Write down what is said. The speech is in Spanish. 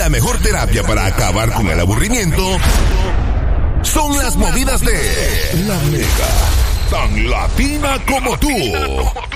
La mejor terapia para acabar con el aburrimiento son las movidas de La Mega, tan latina como tú.